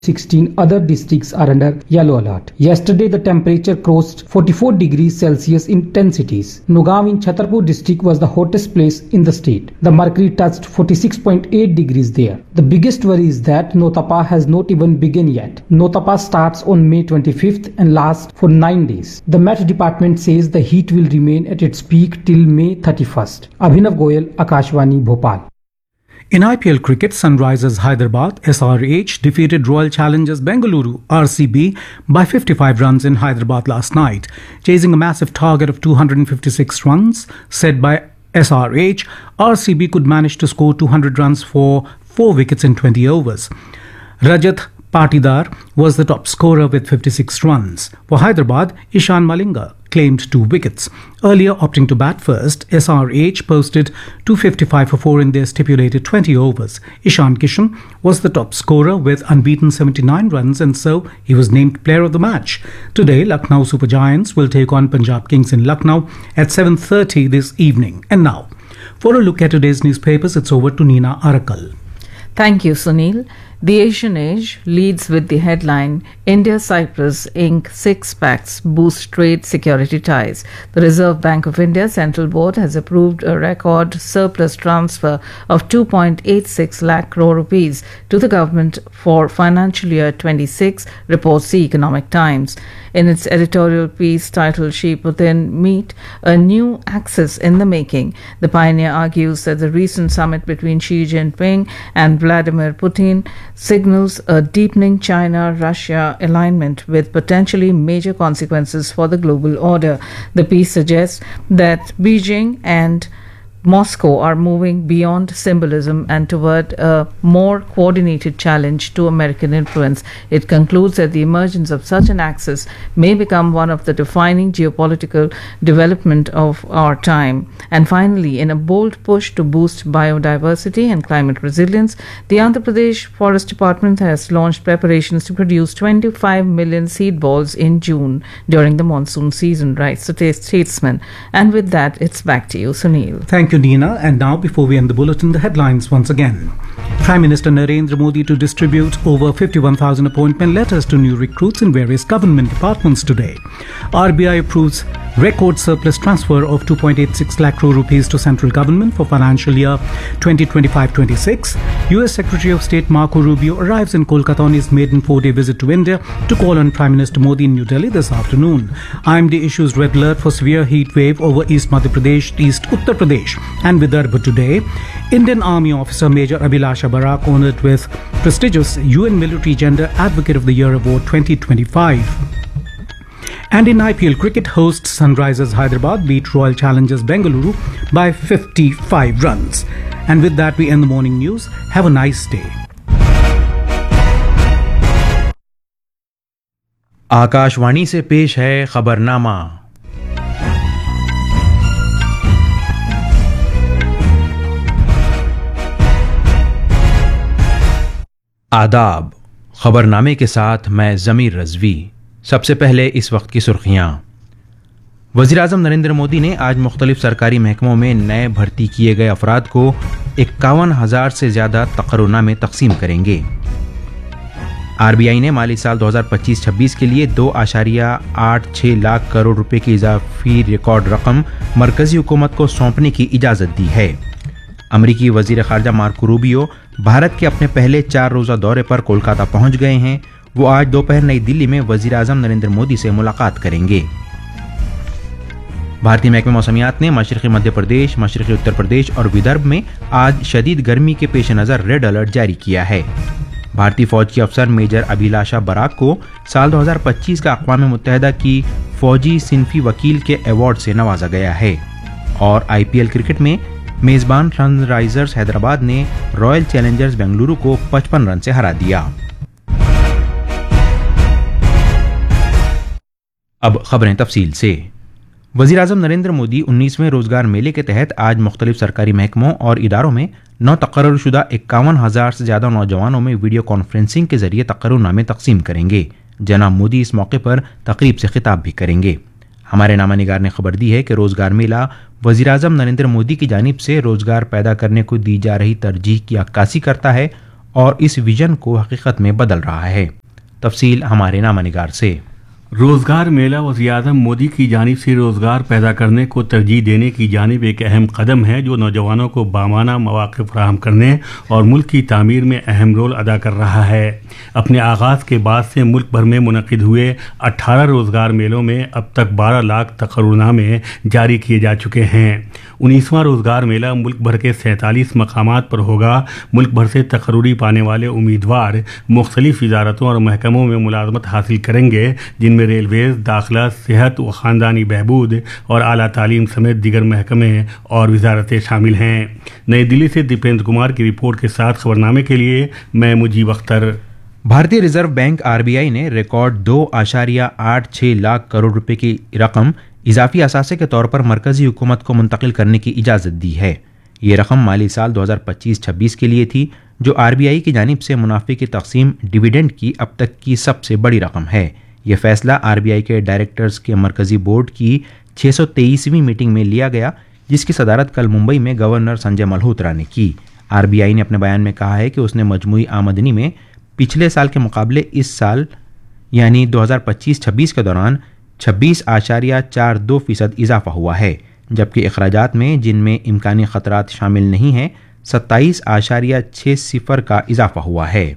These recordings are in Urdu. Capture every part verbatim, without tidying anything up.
sixteen other districts are under yellow alert. Yesterday, the temperature crossed forty-four degrees Celsius in ten cities. Nagaon in Chhatarpur district was the hottest place in the state. The mercury touched forty-six point eight degrees there. The biggest worry is that Notapa has not even begun yet. Notapa starts on May twenty-fifth and lasts for nine days. The Met Department says the heat will remain at its peak till May thirty-first. Abhinav Goyal, Akashvani, Bhopal. In I P L cricket, Sunrisers Hyderabad S R H defeated Royal Challengers Bengaluru R C B by fifty-five runs in Hyderabad last night, chasing a massive target of two hundred fifty-six runs set by S R H. R C B could manage to score two hundred runs for four wickets in twenty overs. Rajat Patidar was the top scorer with fifty-six runs. For Hyderabad, Ishan Malinga claimed two wickets. Earlier opting to bat first, S R H posted two hundred fifty-five for four in their stipulated twenty overs. Ishan Kishan was the top scorer with unbeaten seventy-nine runs, and so he was named player of the match. Today, Lucknow Super Giants will take on Punjab Kings in Lucknow at seven thirty this evening. And now, for a look at today's newspapers, it's over to Nina Arakal. Thank you, Sunil. The Asian Age leads with the headline, India-Cyprus ink six pacts boost trade security ties. The Reserve Bank of India Central Board has approved a record surplus transfer of two point eight six lakh crore rupees to the government for financial year twenty-six, reports the Economic Times. In its editorial piece titled Sheep Within Meat, a new axis in the making, the pioneer argues that the recent summit between Xi Jinping and Vladimir Putin signals a deepening China-Russia alignment with potentially major consequences for the global order. The piece suggests that Beijing and Moscow are moving beyond symbolism and toward a more coordinated challenge to American influence. It concludes that the emergence of such an axis may become one of the defining geopolitical development of our time. And finally, in a bold push to boost biodiversity and climate resilience, the Andhra Pradesh Forest Department has launched preparations to produce twenty-five million seed balls in June during the monsoon season, writes the statesman. And with that, it's back to you, Sunil. Thank Thank you, Nina. And now, before we end the bulletin, the headlines once again. Prime Minister Narendra Modi to distribute over fifty-one thousand appointment letters to new recruits in various government departments today. R B I approves record surplus transfer of two point eight six lakh crore rupees to central government for financial year twenty twenty-five twenty-six. U S Secretary of State Marco Rubio arrives in Kolkata on his maiden four-day visit to India to call on Prime Minister Modi in New Delhi this afternoon. I M D issues red alert for severe heat wave over East Madhya Pradesh, East Uttar Pradesh and Vidarbha today. Indian Army officer Major Abhilasha Barak honored with prestigious U N Military Gender Advocate of the Year Award twenty twenty-five. And in I P L cricket, hosts Sunrisers Hyderabad beat Royal Challengers Bengaluru by fifty-five runs. And with that, we end the morning news. Have a nice day. Akashvani से पेश है खबरनामा। आदाब। खबरनामे के साथ मैं ज़मीर रज़वी। सबसे पहले इस वक्त की सुर्खियां। वज़ीर-ए-आज़म नरेंद्र मोदी ने आज मुख्तलिफ सरकारी महकमों में नए भर्ती किए गए अफराद को इक्यावन हज़ार से ज़्यादा तकर्रुनामे तकसीम करेंगे। आरबीआई ने माली साल दो हज़ार पच्चीस छब्बीस के लिए दो आशारिया आठ छः लाख करोड़ रुपए की इजाफी रिकॉर्ड रकम मरकजी हुकूमत को सौंपने की इजाज़त दी है। अमरीकी वज़ीर ख़ारजा मार्को रूबियो भारत के अपने पहले चार रोज़ा दौरे पर कोलकाता पहुंच गए हैं। वो आज दोपहर नई दिल्ली में वज़ीर-ए-आज़म नरेंद्र मोदी से मुलाकात करेंगे। भारतीय महकमे मौसमियात ने मशरक़ी मध्य प्रदेश, मशरक़ी उत्तर प्रदेश और विदर्भ में आज शदीद गर्मी के पेश नज़र रेड अलर्ट जारी किया है। भारतीय फौज के अफसर मेजर अभिलाषा बराक को साल दो हज़ार पच्चीस का अक़वाम मुत्तहिदा की फौजी सिनफी वकील के अवार्ड से नवाजा गया है। और आईपीएल क्रिकेट में मेज़बान सनराइजर्स हैदराबाद ने रॉयल चैलेंजर्स बेंगलुरु को पचपन रन से हरा दिया। अब खबरें तफसील से। वज़ीर-ए-आज़म नरेंद्र मोदी उन्नीसवें रोजगार मेले के तहत आज मुख्तलिफ सरकारी महकमों और इदारों में नौ तकर्रुशुदा इक्यावन हज़ार से ज़्यादा नौजवानों में वीडियो कॉन्फ्रेंसिंग के जरिए तकर्रुनामे तकसीम करेंगे। जनाब मोदी इस मौके पर तकरीब से खिताब भी करेंगे। हमारे नामानिगार ने खबर दी है कि रोजगार मेला वज़ीर-ए-आज़म नरेंद्र मोदी की जानिब से रोजगार पैदा करने को दी जा रही तरजीह की अक्कासी करता है اور اس ویژن کو حقیقت میں بدل رہا ہے۔ تفصیل ہمارے نامہ نگار سے۔ روزگار میلہ وزیر اعظم مودی کی جانب سے روزگار پیدا کرنے کو ترجیح دینے کی جانب ایک اہم قدم ہے جو نوجوانوں کو بامانہ مواقع فراہم کرنے اور ملک کی تعمیر میں اہم رول ادا کر رہا ہے۔ اپنے آغاز کے بعد سے ملک بھر میں منعقد ہوئے اٹھارہ روزگار میلوں میں اب تک بارہ لاکھ تقررنامے جاری کیے جا چکے ہیں۔ انیسواں روزگار میلہ ملک بھر کے سینتالیس مقامات پر ہوگا۔ ملک بھر سے تقرری پانے والے امیدوار مختلف وزارتوں اور محکموں میں ملازمت حاصل کریں گے، جن میں ریلویز، داخلہ، صحت و خاندانی بہبود اور اعلیٰ تعلیم سمیت دیگر محکمے اور وزارتیں شامل ہیں۔ نئی دلی سے دیپیندر کمار کی رپورٹ کے ساتھ خبرنامے کے لیے میں مجیب اختر۔ بھارتی ریزرو بینک آر بی آئی نے ریکارڈ دو اشاریہ آٹھ چھ لاکھ کروڑ روپے کی رقم اضافی اثاثے کے طور پر مرکزی حکومت کو منتقل کرنے کی اجازت دی ہے۔ یہ رقم مالی سال دو ہزار پچیس چھبیس کے لیے تھی، جو آر بی آئی کی جانب سے منافع کی تقسیم ڈویڈنڈ کی اب تک کی سب سے بڑی رقم ہے۔ یہ فیصلہ آر بی آئی کے ڈائریکٹرز کے مرکزی بورڈ کی چھ سو تیئیسویں میٹنگ میں لیا گیا، جس کی صدارت کل ممبئی میں گورنر سنجے ملہوترا نے کی۔ آر بی آئی نے اپنے بیان میں کہا ہے کہ اس نے مجموعی آمدنی میں پچھلے سال کے مقابلے اس سال یعنی دو ہزار پچیس چھبیس کے دوران چھبیس اشاریہ چار دو فیصد اضافہ ہوا ہے، جبکہ اخراجات میں، جن میں امکانی خطرات شامل نہیں ہیں، ستائیس اشاریہ چھ صفر کا اضافہ ہوا ہے۔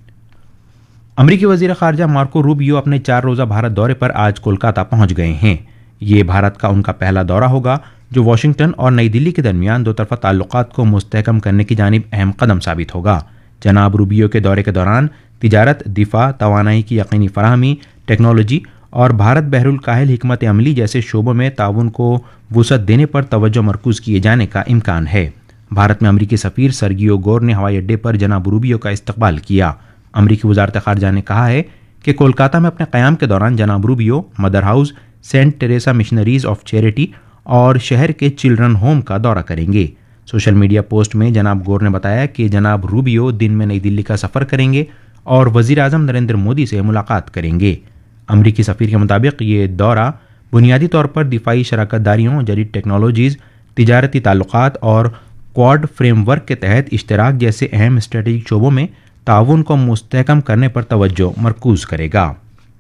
امریکی وزیر خارجہ مارکو روبیو اپنے چار روزہ بھارت دورے پر آج کولکاتہ پہنچ گئے ہیں۔ یہ بھارت کا ان کا پہلا دورہ ہوگا جو واشنگٹن اور نئی دلی کے درمیان دو طرفہ تعلقات کو مستحکم کرنے کی جانب اہم قدم ثابت ہوگا۔ جناب روبیو کے دورے کے دوران تجارت، دفاع، توانائی کی یقینی فراہمی، ٹیکنالوجی اور بھارت بحر الکاہل حکمت عملی جیسے شعبوں میں تعاون کو وسعت دینے پر توجہ مرکوز کیے جانے کا امکان ہے۔ بھارت میں امریکی سفیر سرگیو گور نے ہوائی اڈے پر جناب روبیو کا استقبال کیا۔ امریکی وزارت خارجہ نے کہا ہے کہ کولکاتہ میں اپنے قیام کے دوران جناب Rubio mother house, Saint Teresa missionaries of charity اور شہر کے چلڈرن ہوم کا دورہ کریں گے۔ سوشل میڈیا پوسٹ میں جناب گور نے بتایا کہ جناب روبیو دن میں نئی دلی کا سفر کریں گے اور وزیر اعظم نریندر مودی سے ملاقات کریں گے۔ امریکی سفیر کے مطابق یہ دورہ بنیادی طور پر دفاعی شراکت داریوں، جدید ٹیکنالوجیز، تجارتی تعلقات اور کوڈ فریم ورک کے تحت اشتراک جیسے اہم اسٹریٹجک شعبوں میں تعاون کو مستحکم کرنے پر توجہ مرکوز کرے گا۔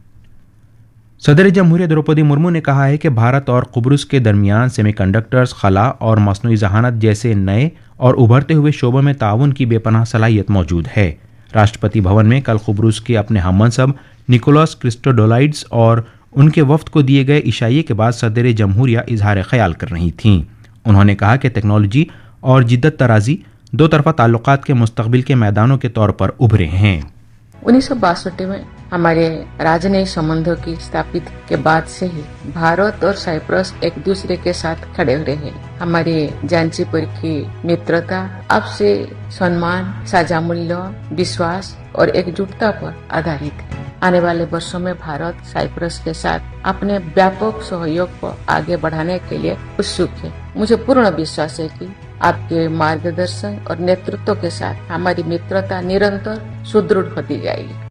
صدر جمہوریہ دروپدی مرمو نے کہا ہے کہ بھارت اور قبرص کے درمیان سیمی کنڈکٹرز، خلا اور مصنوعی ذہانت جیسے نئے اور ابھرتے ہوئے شعبوں میں تعاون کی بے پناہ صلاحیت موجود ہے۔ راشٹرپتی بھون میں کل قبرص کے اپنے ہم منصب نیکولاس کرسٹوڈولائڈس اور ان کے وفد کو دیے گئے عشائیے کے بعد صدر جمہوریہ اظہار خیال کر رہی تھیں۔ انہوں نے کہا کہ ٹیکنالوجی اور جدت طرازی دو طرفہ تعلقات کے مستقبل کے میدانوں کے طور پر ابھرے ہیں۔ انیس سو باسٹھ میں ہمارے راجنیک سمبندوں کی استھاپت کے بعد سے ہی بھارت اور سائپرس ایک دوسرے کے ساتھ کھڑے ہوئے ہیں۔ ہماری جانچی پر کی مترتا اب سے سنمان، ساجھا مولیوں، وشواس اور ایک جٹتا پر آدھارت ہے۔ آنے والے برسوں میں بھارت سائپرس کے ساتھ اپنے ویاپک سہیوگ کو آگے بڑھانے کے لیے اتسک ہے۔ مجھے پورن وشواس ہے کہ آپ کے مارگدرشن اور نیترتو کے ساتھ ہماری مترتا نرنتر سدھڑ ہوتی جائے گی۔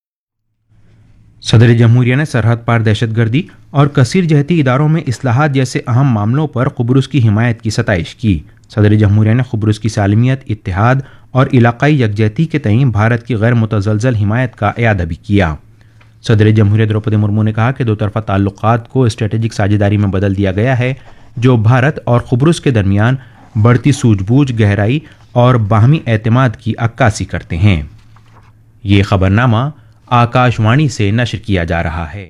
صدر جمہوریہ نے سرحد پار دہشت گردی اور کثیر جہتی اداروں میں اصلاحات جیسے اہم معاملوں پر قبرص کی حمایت کی ستائش کی۔ صدر جمہوریہ نے قبرص کی سالمیت، اتحاد اور علاقائی یکجہتی کے تئیں بھارت کی غیر متزلزل حمایت کا اعادہ بھی کیا۔ صدر جمہوریہ دروپدی مرمو نے کہا کہ دو طرفہ تعلقات کو اسٹریٹجک ساجھیداری میں بدل دیا گیا ہے، جو بھارت اور قبرص کے درمیان بڑھتی سوجھ بوجھ، گہرائی اور باہمی اعتماد کی عکاسی کرتے ہیں۔ یہ خبرنامہ آکاش وانی سے نشر کیا جا رہا ہے۔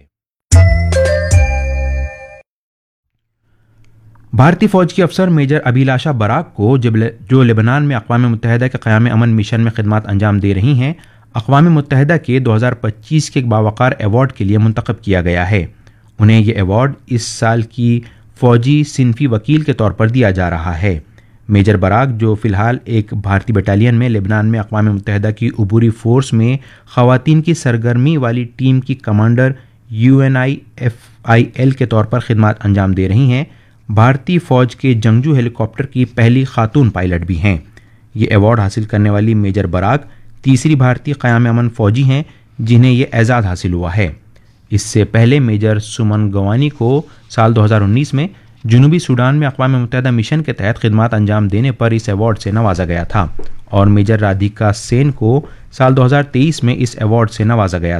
بھارتی فوج کی افسر میجر ابھیلاشا براک کو جو لبنان میں اقوام متحدہ کے قیام امن مشن میں خدمات انجام دے رہی ہیں، اقوام متحدہ کے دو ہزار پچیس کے باوقار ایوارڈ کے لیے منتخب کیا گیا ہے۔ انہیں یہ ایوارڈ اس سال کی فوجی صنفی وکیل کے طور پر دیا جا رہا ہے۔ میجر براک، جو فی الحال ایک بھارتی بٹالین میں لبنان میں اقوام متحدہ کی عبوری فورس میں خواتین کی سرگرمی والی ٹیم کی commander you N I F I L کے طور پر خدمات انجام دے رہی ہیں، بھارتی فوج کے جنگجو ہیلی کاپٹر کی پہلی خاتون پائلٹ بھی ہیں۔ یہ ایوارڈ حاصل کرنے والی میجر براک تیسری بھارتی قیام امن فوجی ہیں جنہیں یہ اعزاز حاصل ہوا ہے۔ اس سے پہلے میجر سمن گوانی کو سال دو ہزار انیس میں جنوبی سوڈان میں اقوام متحدہ مشن کے تحت خدمات انجام دینے پر اس ایوارڈ سے نوازا گیا تھا اور میجر رادھیکا سین کو سال دو ہزار تیئیس میں اس ایوارڈ سے نوازا گیا